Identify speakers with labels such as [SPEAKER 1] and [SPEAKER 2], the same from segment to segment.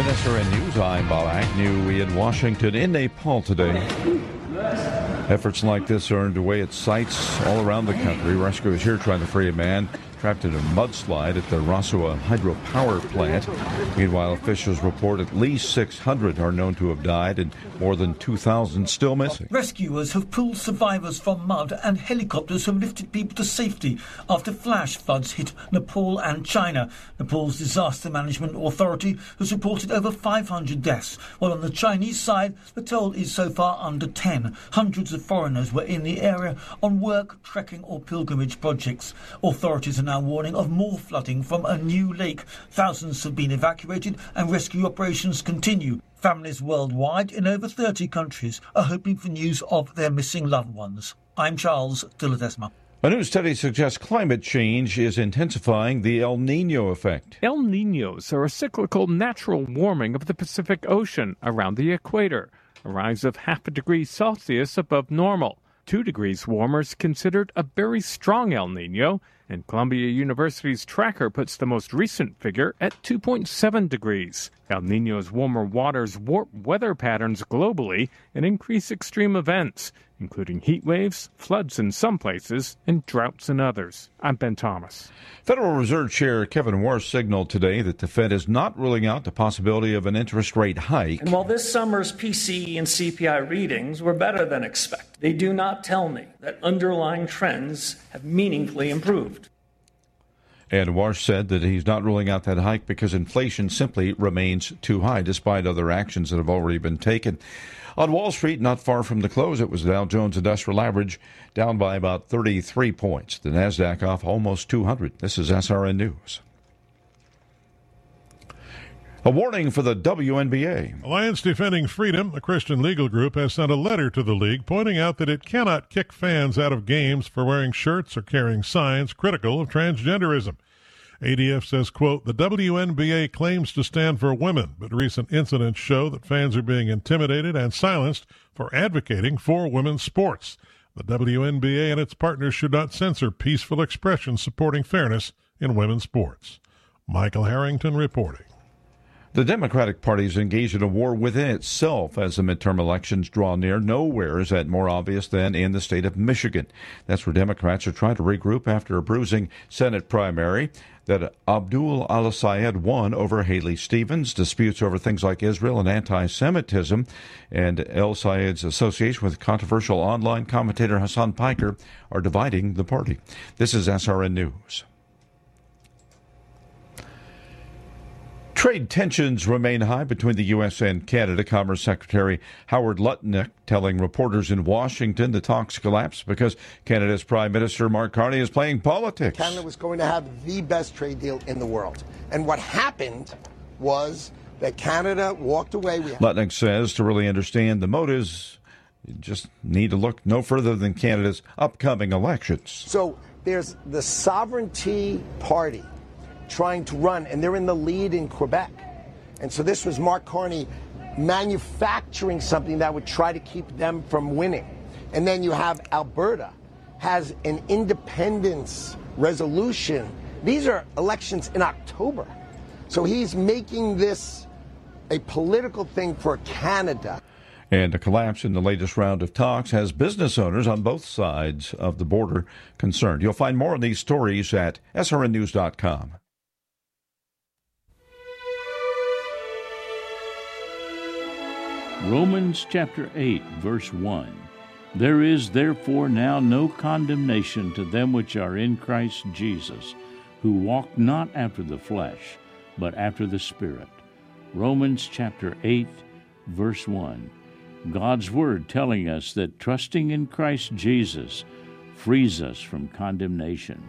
[SPEAKER 1] SRN News, I'm Bob Agnew in Washington. In Nepal today, efforts like this are underway at sites all around the country. Rescuers here trying to free a man trapped in a mudslide at the Rasua hydropower plant. Meanwhile, officials report at least 600 are known to have died and more than 2,000 still missing.
[SPEAKER 2] Rescuers have pulled survivors from mud and helicopters have lifted people to safety after flash floods hit Nepal and China. Nepal's Disaster Management Authority has reported over 500 deaths, while on the Chinese side, the toll is so far under 10. Hundreds of foreigners were in the area on work, trekking or pilgrimage projects. Authorities are now warning of more flooding from a new lake. Thousands have been evacuated and rescue operations continue. Families worldwide in over 30 countries are hoping for news of their missing loved ones. I'm Charles de Ledesma.
[SPEAKER 1] A new study suggests climate change is intensifying the El Niño effect.
[SPEAKER 3] El Niños are a cyclical natural warming of the Pacific Ocean around the equator, a rise of half a degree Celsius above normal. 2 degrees warmer is considered a very strong El Niño, and Columbia University's tracker puts the most recent figure at 2.7 degrees. El Niño's warmer waters warp weather patterns globally and increase extreme events, including heat waves, floods in some places, and droughts in others. I'm Ben Thomas.
[SPEAKER 1] Federal Reserve Chair Kevin Warsh signaled today that the Fed is not ruling out the possibility of an interest rate hike.
[SPEAKER 4] And while this summer's PCE and CPI readings were better than expected, they do not tell me that underlying trends have meaningfully improved.
[SPEAKER 1] And Warsh said that he's not ruling out that hike because inflation simply remains too high, despite other actions that have already been taken. On Wall Street, not far from the close, it was the Dow Jones Industrial Average down by about 33 points. The Nasdaq off almost 200. This is SRN News. A warning for the WNBA.
[SPEAKER 5] Alliance Defending Freedom, a Christian legal group, has sent a letter to the league pointing out that it cannot kick fans out of games for wearing shirts or carrying signs critical of transgenderism. ADF says, quote, the WNBA claims to stand for women, but recent incidents show that fans are being intimidated and silenced for advocating for women's sports. The WNBA and its partners should not censor peaceful expression supporting fairness in women's sports. Michael Harrington reporting.
[SPEAKER 1] The Democratic Party is engaged in a war within itself as the midterm elections draw near. Nowhere is that more obvious than in the state of Michigan. That's where Democrats are trying to regroup after a bruising Senate primary that Abdul al-Sayed won over Haley Stevens. Disputes over things like Israel and anti-Semitism and al-Sayed's association with controversial online commentator Hassan Piker are dividing the party. This is SRN News. Trade tensions remain high between the U.S. and Canada. Commerce Secretary Howard Lutnick telling reporters in Washington the talks collapsed because Canada's Prime Minister Mark Carney is playing politics.
[SPEAKER 6] Canada was going to have the best trade deal in the world. And what happened was that Canada walked away.
[SPEAKER 1] Lutnick says to really understand the motives, you just need to look no further than Canada's upcoming elections.
[SPEAKER 6] So there's the Sovereignty Party trying to run, and they're in the lead in Quebec. And so this was Mark Carney manufacturing something that would try to keep them from winning. And then you have Alberta has an independence resolution. These are elections in October. So he's making this a political thing for Canada.
[SPEAKER 1] And a collapse in the latest round of talks has business owners on both sides of the border concerned. You'll find more on these stories at srnnews.com.
[SPEAKER 7] Romans chapter 8, verse 1. There is therefore now no condemnation to them which are in Christ Jesus, who walk not after the flesh, but after the Spirit. Romans chapter 8, verse 1. God's Word telling us that trusting in Christ Jesus frees us from condemnation.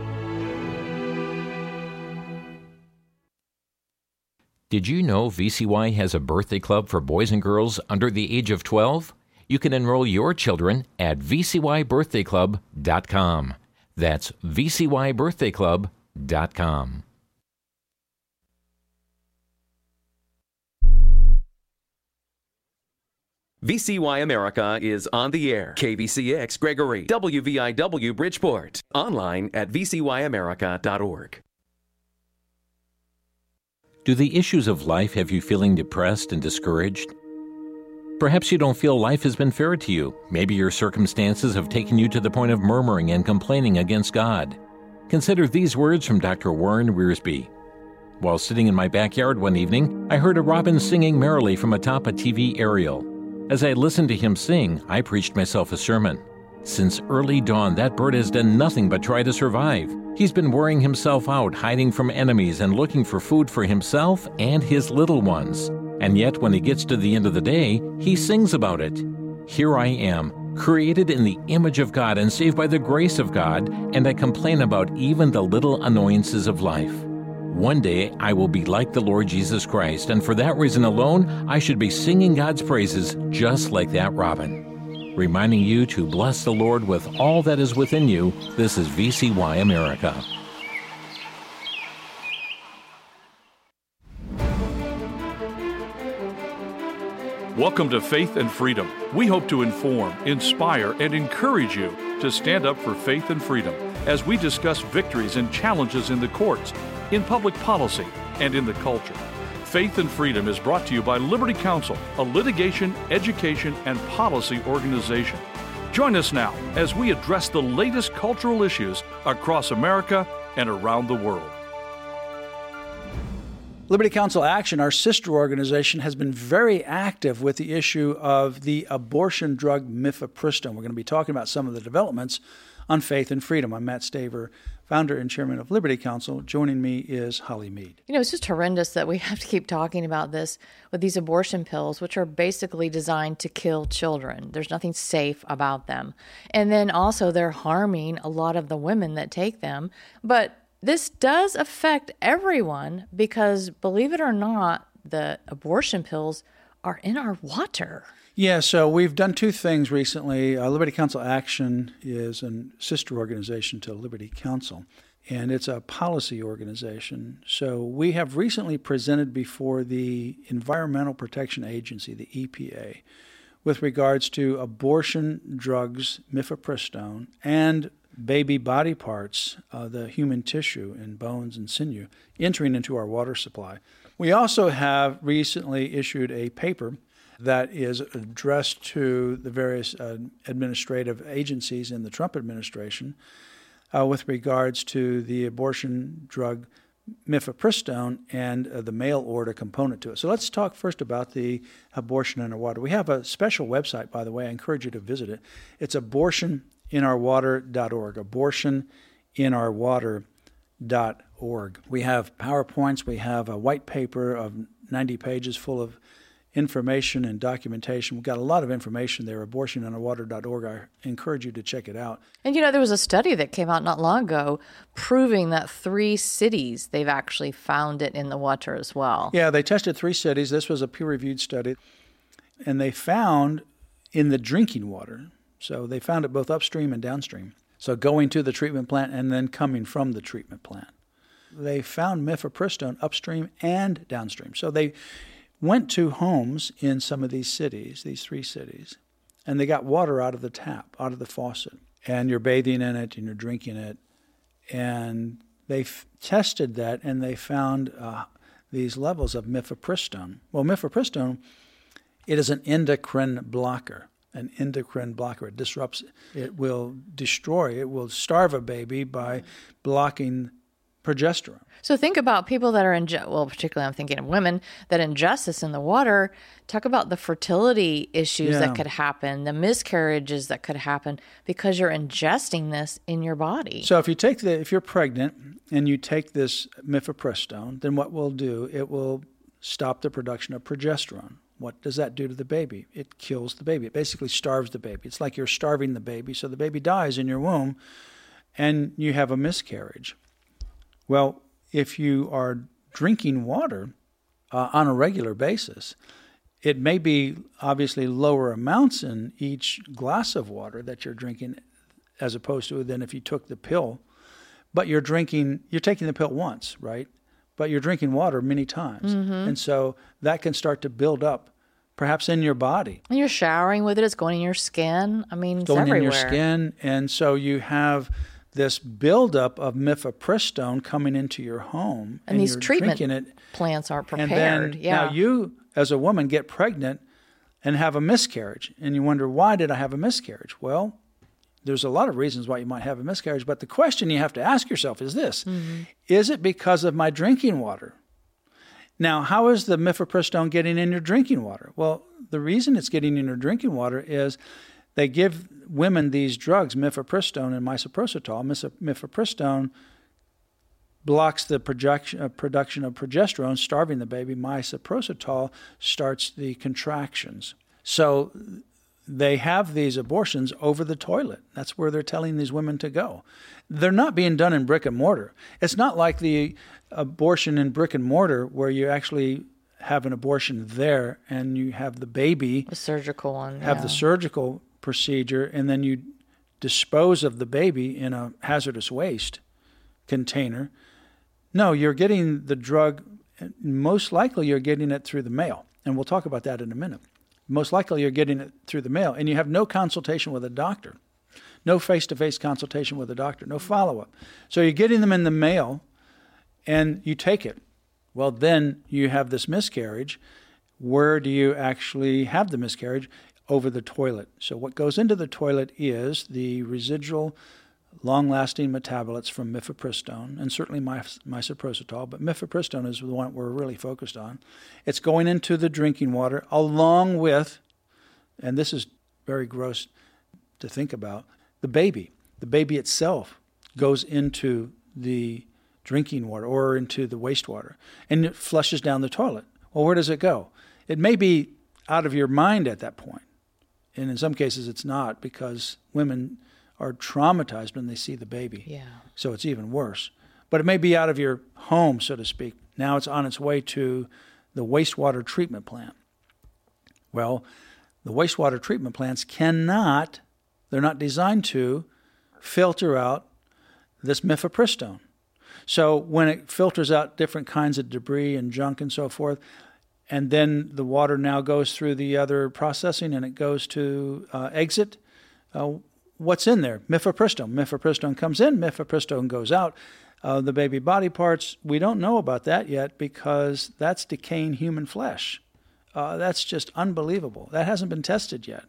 [SPEAKER 8] Did you know VCY has a birthday club for boys and girls under the age of 12? You can enroll your children at vcybirthdayclub.com. That's vcybirthdayclub.com.
[SPEAKER 9] VCY America is on the air. KVCX Gregory, WVIW Bridgeport. Online at vcyamerica.org.
[SPEAKER 8] Do the issues of life have you feeling depressed and discouraged? Perhaps you don't feel life has been fair to you. Maybe your circumstances have taken you to the point of murmuring and complaining against God. Consider these words from Dr. Warren Wiersbe. While sitting in my backyard one evening, I heard a robin singing merrily from atop a TV aerial. As I listened to him sing, I preached myself a sermon. Since early dawn, that bird has done nothing but try to survive. He's been wearing himself out, hiding from enemies and looking for food for himself and his little ones. And yet, when he gets to the end of the day, he sings about it. Here I am, created in the image of God and saved by the grace of God, and I complain about even the little annoyances of life. One day, I will be like the Lord Jesus Christ, and for that reason alone, I should be singing God's praises just like that robin. Reminding you to bless the Lord with all that is within you, this is VCY America.
[SPEAKER 10] Welcome to Faith and Freedom. We hope to inform, inspire, and encourage you to stand up for faith and freedom as we discuss victories and challenges in the courts, in public policy, and in the culture. Faith and Freedom is brought to you by Liberty Counsel, a litigation, education, and policy organization. Join us now as we address the latest cultural issues across America and around the world.
[SPEAKER 11] Liberty Counsel Action, our sister organization, has been very active with the issue of the abortion drug mifepristone. We're going to be talking about some of the developments on Faith and Freedom. I'm Matt Staver, founder and chairman of Liberty Counsel. Joining me is Holly Mead.
[SPEAKER 12] You know, it's just horrendous that we have to keep talking about this with these abortion pills, which are basically designed to kill children. There's nothing safe about them. And then also they're harming a lot of the women that take them. But this does affect everyone because, believe it or not, the abortion pills are in our water.
[SPEAKER 11] Yeah, so we've done two things recently. Liberty Counsel Action is a sister organization to Liberty Counsel, and it's a policy organization. So we have recently presented before the Environmental Protection Agency, the EPA, with regards to abortion drugs, mifepristone, and baby body parts, the human tissue and bones and sinew, entering into our water supply. We also have recently issued a paper that is addressed to the various administrative agencies in the Trump administration with regards to the abortion drug mifepristone and the mail order component to it. So let's talk first about the abortion in our water. We have a special website, by the way. I encourage you to visit it. It's abortioninourwater.org, abortioninourwater.org. We have PowerPoints. We have a white paper of 90 pages full of information and documentation. We've got a lot of information there, abortioninourwater.org. I encourage you to check it out.
[SPEAKER 12] And you know, there was a study that came out not long ago proving that 3 cities, they've actually found it in the water as well.
[SPEAKER 11] Yeah, they tested 3 cities. This was a peer-reviewed study. And they found in the drinking water, so they found it both upstream and downstream. So going to the treatment plant and then coming from the treatment plant. They found mifepristone upstream and downstream. So they went to homes in some of these cities, these 3 cities, and they got water out of the tap, out of the faucet, and you're bathing in it and you're drinking it. And they tested that and they found these levels of mifepristone. Well, mifepristone, it is an endocrine blocker. It disrupts, it will destroy, it will starve a baby by blocking progesterone.
[SPEAKER 12] So think about people that are particularly I'm thinking of women that ingest this in the water. Talk about the fertility issues that could happen, the miscarriages that could happen because you're ingesting this in your body.
[SPEAKER 11] So if you're pregnant and you take this mifepristone, then what we'll do, it will stop the production of progesterone. What does that do to the baby? It kills the baby. It basically starves the baby. It's like you're starving the baby, so the baby dies in your womb and you have a miscarriage. Well, if you are drinking water on a regular basis, it may be obviously lower amounts in each glass of water that you're drinking as opposed to than if you took the pill. But you're taking the pill once, right? But you're drinking water many times. Mm-hmm. And so that can start to build up perhaps in your body.
[SPEAKER 12] And you're showering with it. It's going in your skin. I mean, it's
[SPEAKER 11] going
[SPEAKER 12] everywhere.
[SPEAKER 11] In your skin. And so you have this buildup of mifepristone coming into your home.
[SPEAKER 12] And these
[SPEAKER 11] you're
[SPEAKER 12] treatment
[SPEAKER 11] drinking it,
[SPEAKER 12] plants aren't prepared.
[SPEAKER 11] And then now you, as a woman, get pregnant and have a miscarriage. And you wonder, why did I have a miscarriage? Well, there's a lot of reasons why you might have a miscarriage. But the question you have to ask yourself is this. Is it because of my drinking water? Now, how is the mifepristone getting in your drinking water? Well, the reason it's getting in your drinking water is they give women these drugs, mifepristone and misoprostol. Mifepristone blocks the production of progesterone, starving the baby. Misoprostol starts the contractions. So they have these abortions over the toilet. That's where they're telling these women to go. They're not being done in brick and mortar. It's not like the abortion in brick and mortar where you actually have an abortion there and you have the baby.
[SPEAKER 12] The surgical one.
[SPEAKER 11] Have the surgical procedure, and then you dispose of the baby in a hazardous waste container. No, you're getting the drug, most likely you're getting it through the mail, and we'll talk about that in a minute. Most likely you're getting it through the mail, and you have no consultation with a doctor, no face-to-face consultation with a doctor, no follow-up. So you're getting them in the mail, and you take it. Well, then you have this miscarriage. Where do you actually have the miscarriage? Over the toilet. So what goes into the toilet is the residual long-lasting metabolites from mifepristone and certainly misoprostol, but mifepristone is the one we're really focused on. It's going into the drinking water along with, and this is very gross to think about, the baby. The baby itself goes into the drinking water or into the wastewater, and it flushes down the toilet. Well, where does it go? It may be out of your mind at that point. And in some cases it's not, because women are traumatized when they see the baby.
[SPEAKER 12] Yeah.
[SPEAKER 11] So it's even worse. But it may be out of your home, so to speak. Now it's on its way to the wastewater treatment plant. Well, the wastewater treatment plants they're not designed to filter out this mifepristone. So when it filters out different kinds of debris and junk and so forth, and then the water now goes through the other processing and it goes to exit. What's in there? Mifepristone. Mifepristone comes in, mifepristone goes out. The baby body parts, we don't know about that yet because that's decaying human flesh. That's just unbelievable. That hasn't been tested yet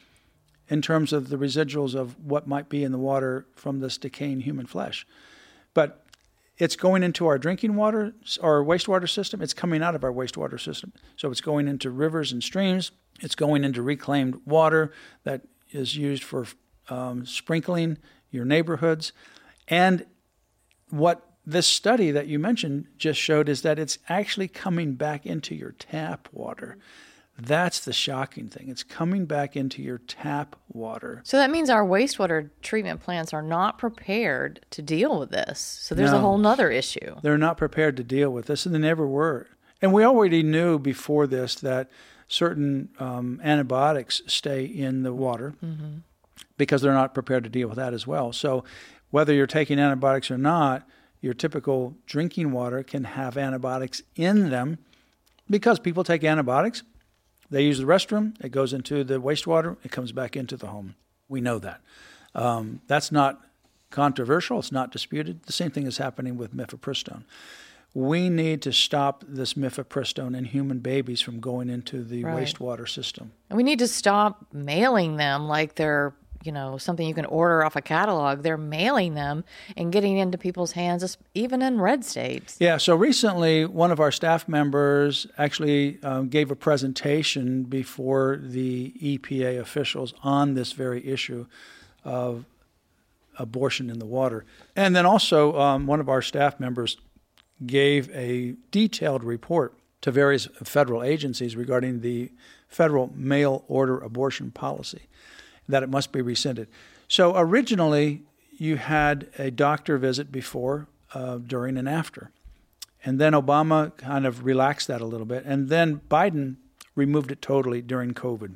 [SPEAKER 11] in terms of the residuals of what might be in the water from this decaying human flesh. But it's going into our drinking water, our wastewater system. It's coming out of our wastewater system. So it's going into rivers and streams. It's going into reclaimed water that is used for sprinkling your neighborhoods. And what this study that you mentioned just showed is that it's actually coming back into your tap water. That's the shocking thing. It's coming back into your tap water.
[SPEAKER 12] So that means our wastewater treatment plants are not prepared to deal with this. So there's a whole nother issue.
[SPEAKER 11] They're not prepared to deal with this, and they never were. And we already knew before this that certain antibiotics stay in the water because they're not prepared to deal with that as well. So whether you're taking antibiotics or not, your typical drinking water can have antibiotics in them because people take antibiotics. They use the restroom, it goes into the wastewater, it comes back into the home. We know that. That's not controversial, it's not disputed. The same thing is happening with mifepristone. We need to stop this mifepristone in human babies from going into the wastewater system.
[SPEAKER 12] And we need to stop mailing them like they're, something you can order off a catalog. They're mailing them and getting into people's hands, even in red states.
[SPEAKER 11] Yeah, so recently one of our staff members actually gave a presentation before the EPA officials on this very issue of abortion in the water. And then also one of our staff members gave a detailed report to various federal agencies regarding the federal mail order abortion policy, that it must be rescinded. So originally, you had a doctor visit before, during, and after. And then Obama kind of relaxed that a little bit. And then Biden removed it totally during COVID.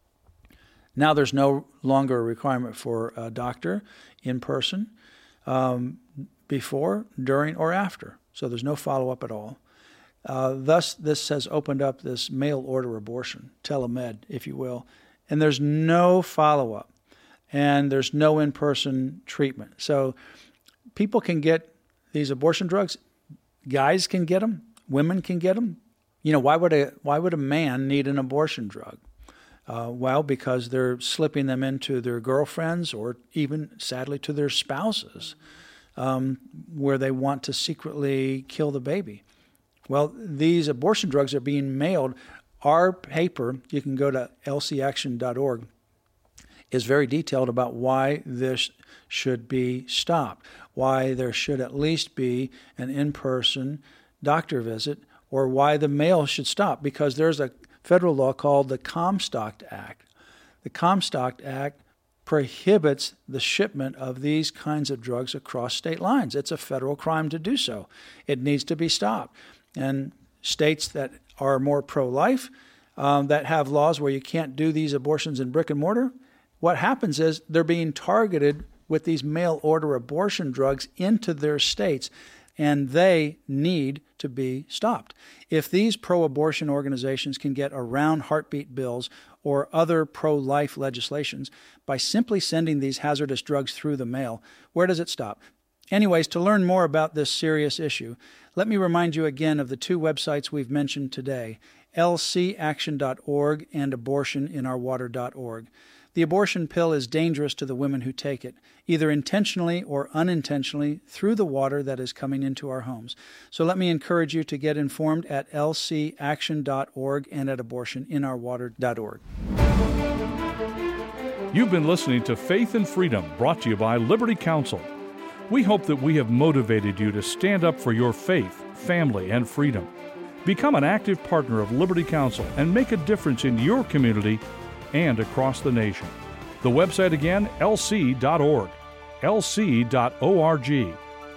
[SPEAKER 11] Now there's no longer a requirement for a doctor in person before, during, or after. So there's no follow-up at all. Thus, this has opened up this mail order abortion, telemed, if you will. And there's no follow-up. and there's no in-person treatment. So people can get these abortion drugs. Guys can get them. Women can get them. You know, why would a man need an abortion drug? Well, because they're slipping them into their girlfriends or even, sadly, to their spouses, where they want to secretly kill the baby. Well, these abortion drugs are being mailed. Our paper, you can go to lcaction.org, is very detailed about why this should be stopped, why there should at least be an in-person doctor visit, or why the mail should stop, because there's a federal law called the Comstock Act. The Comstock Act prohibits the shipment of these kinds of drugs across state lines. It's a federal crime to do so. It needs to be stopped. And states that are more pro-life, that have laws where you can't do these abortions in brick and mortar, what happens is they're being targeted with these mail-order abortion drugs into their states, and they need to be stopped. If these pro-abortion organizations can get around heartbeat bills or other pro-life legislations by simply sending these hazardous drugs through the mail, where does it stop? Anyways, to learn more about this serious issue, let me remind you again of the two websites we've mentioned today, lcaction.org and abortioninourwater.org. The abortion pill is dangerous to the women who take it, either intentionally or unintentionally, through the water that is coming into our homes. So let me encourage you to get informed at lcaction.org and at abortioninourwater.org.
[SPEAKER 10] You've been listening to Faith and Freedom, brought to you by Liberty Counsel. We hope that we have motivated you to stand up for your faith, family, and freedom. Become an active partner of Liberty Counsel and make a difference in your community and across the nation. The website again, lc.org, lc.org.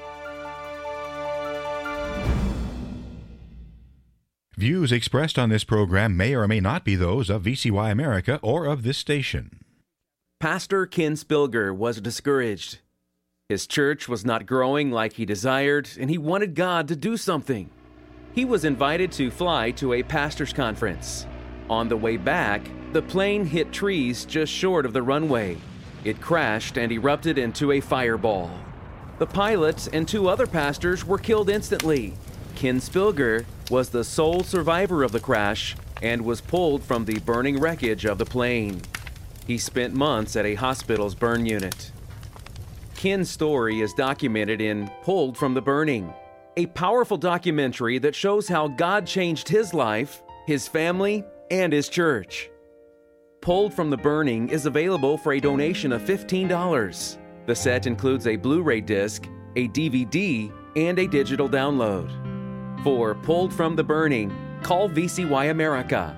[SPEAKER 13] Views expressed on this program may or may not be those of VCY America or of this station.
[SPEAKER 9] Pastor Ken Spilger was discouraged. His church was not growing like he desired, and he wanted God to do something. He was invited to fly to a pastor's conference. On the way back, the plane hit trees just short of the runway. It crashed and erupted into a fireball. The pilot and two other pastors were killed instantly. Ken Spilger was the sole survivor of the crash and was pulled from the burning wreckage of the plane. He spent months at a hospital's burn unit. Ken's story is documented in Pulled from the Burning, a powerful documentary that shows how God changed his life, his family, and his church. Pulled from the Burning is available for a donation of $15. The set includes a Blu-ray disc, a DVD, and a digital download. For Pulled from the Burning, call VCY America,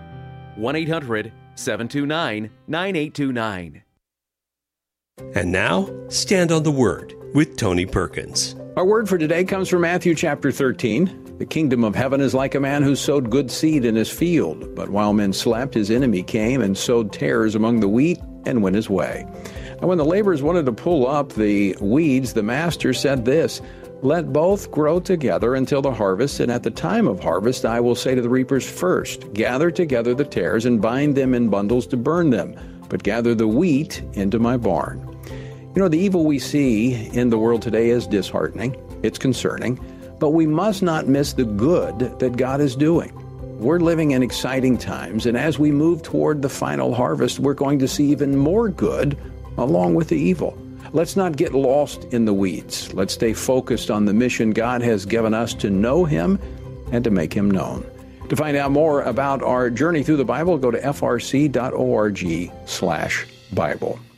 [SPEAKER 9] 1-800-729-9829.
[SPEAKER 14] And now, Stand on the Word with Tony Perkins.
[SPEAKER 15] Our word for today comes from Matthew chapter 13. The kingdom of heaven is like a man who sowed good seed in his field, but while men slept, his enemy came and sowed tares among the wheat and went his way. And when the laborers wanted to pull up the weeds, the master said this, "Let both grow together until the harvest, and at the time of harvest I will say to the reapers first, gather together the tares and bind them in bundles to burn them, but gather the wheat into my barn." You know, the evil we see in the world today is disheartening. It's concerning. But we must not miss the good that God is doing. We're living in exciting times, and as we move toward the final harvest, we're going to see even more good along with the evil. Let's not get lost in the weeds. Let's stay focused on the mission God has given us to know Him and to make Him known. To find out more about our journey through the Bible, go to frc.org/Bible.